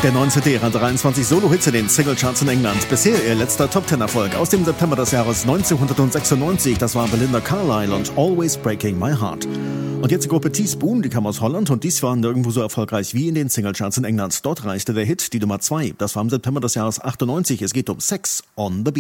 Der 19. ihrer 23 Solo-Hits in den Singlecharts in England. Bisher ihr letzter Top-10-Erfolg aus dem September des Jahres 1996. Das war Belinda Carlisle und Always Breaking My Heart. Und jetzt die Gruppe Teaspoon, die kam aus Holland und dies war nirgendwo so erfolgreich wie in den Singlecharts in England. Dort reichte der Hit die Nummer 2. Das war im September des Jahres 98. Es geht um Sex on the Beach.